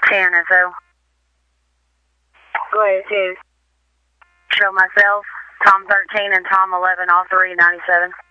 TNSO. Go ahead, too. Show myself, Tom 13 and Tom 11, all 397.